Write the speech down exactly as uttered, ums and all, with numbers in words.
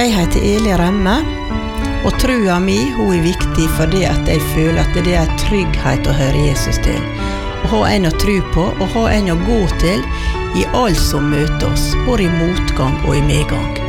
Jeg heter Eli Remme, og trua mi hun er viktig fordi at jeg føler at det er trygghet å høre Jesus til. Å ha en å tro på, og ha en å gå til i alt som møter oss, både i motgang og i medgang.